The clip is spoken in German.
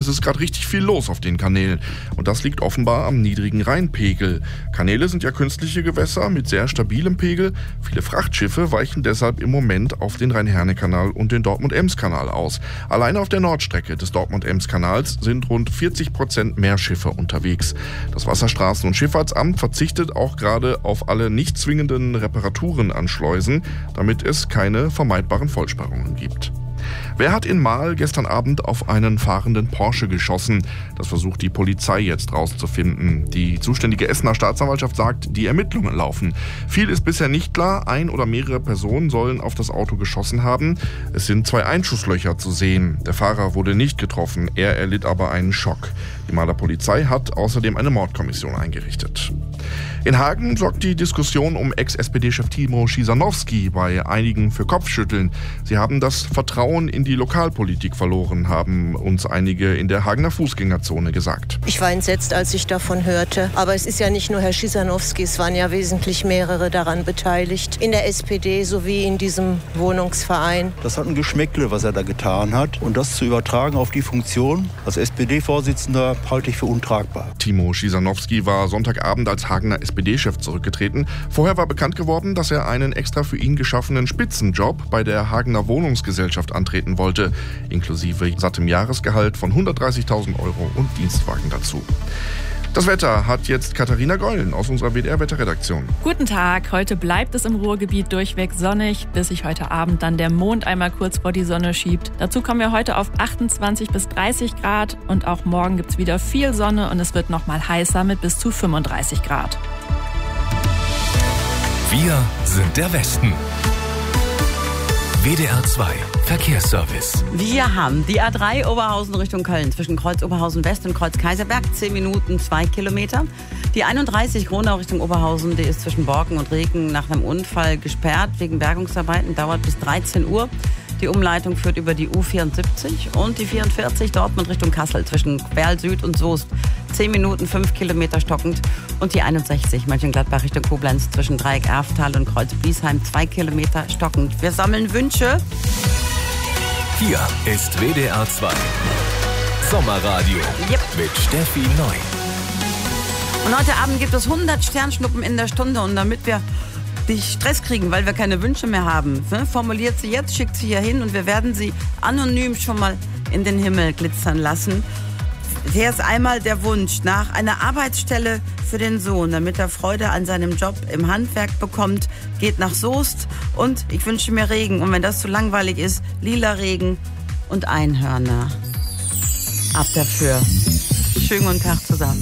ist gerade richtig viel los auf den Kanälen. Und das liegt offenbar am niedrigen Rheinpegel. Kanäle sind ja künstliche Gewässer mit sehr stabilem Pegel. Viele Frachtschiffe weichen deshalb im Moment auf den Rhein-Herne-Kanal und den Dortmund-Ems-Kanal aus. Alleine auf der Nordstrecke des Dortmund-Ems-Kanals sind rund 40% mehr Schiffe unterwegs. Das Wasserstraßen- und Schifffahrtsamt verzichtet auch gerade auf alle nicht zwingenden Reparaturen an Schleusen, damit es keine vermeidbaren Vollsperrungen gibt. Wer hat in Marl gestern Abend auf einen fahrenden Porsche geschossen? Das versucht die Polizei jetzt rauszufinden. Die zuständige Essener Staatsanwaltschaft sagt, die Ermittlungen laufen. Viel ist bisher nicht klar. Ein oder mehrere Personen sollen auf das Auto geschossen haben. Es sind 2 Einschusslöcher zu sehen. Der Fahrer wurde nicht getroffen. Er erlitt aber einen Schock. Die Marler Polizei hat außerdem eine Mordkommission eingerichtet. In Hagen sorgt die Diskussion um Ex-SPD-Chef Timo Chrzanowski bei einigen für Kopfschütteln. Sie haben das Vertrauen in die Lokalpolitik verloren, haben uns einige in der Hagener Fußgängerzone gesagt. Ich war entsetzt, als ich davon hörte. Aber es ist ja nicht nur Herr Chrzanowski, es waren ja wesentlich mehrere daran beteiligt. In der SPD sowie in diesem Wohnungsverein. Das hat ein Geschmäckle, was er da getan hat. Und das zu übertragen auf die Funktion als SPD-Vorsitzender halte ich für untragbar. Timo Chrzanowski war Sonntagabend als Hagener SPD-Chef zurückgetreten. Vorher war bekannt geworden, dass er einen extra für ihn geschaffenen Spitzenjob bei der Hagener Wohnungsgesellschaft antreten wollte, inklusive sattem Jahresgehalt von 130.000 € und Dienstwagen dazu. Das Wetter hat jetzt Katharina Gollen aus unserer WDR-Wetterredaktion. Guten Tag, heute bleibt es im Ruhrgebiet durchweg sonnig, bis sich heute Abend dann der Mond einmal kurz vor die Sonne schiebt. Dazu kommen wir heute auf 28 bis 30 Grad und auch morgen gibt es wieder viel Sonne und es wird noch mal heißer mit bis zu 35 Grad. Wir sind der Westen. WDR 2 Verkehrsservice. Wir haben die A3 Oberhausen Richtung Köln zwischen Kreuz Oberhausen West und Kreuz Kaiserberg, 10 Minuten, 2 Kilometer. Die 31 Gronau Richtung Oberhausen, die ist zwischen Borken und Reken nach einem Unfall gesperrt wegen Bergungsarbeiten, dauert bis 13 Uhr. Die Umleitung führt über die U74 und die 44 Dortmund Richtung Kassel zwischen Werl Süd und Soest. 10 Minuten, 5 Kilometer stockend. Und die 61 Mönchengladbach Richtung Koblenz zwischen Dreieck Erftal und Kreuz Bliesheim 2 Kilometer stockend. Wir sammeln Wünsche. Hier ist WDR 2 Sommerradio mit Steffi Neu. Und heute Abend gibt es 100 Sternschnuppen in der Stunde. Und damit wir die Stress kriegen, weil wir keine Wünsche mehr haben, formuliert sie jetzt, schickt sie hier hin und wir werden sie anonym schon mal in den Himmel glitzern lassen. Hier ist einmal der Wunsch nach einer Arbeitsstelle für den Sohn, damit er Freude an seinem Job im Handwerk bekommt, geht nach Soest und ich wünsche mir Regen. Und wenn das zu langweilig ist, lila Regen und Einhörner. Ab dafür. Schönen guten Tag zusammen.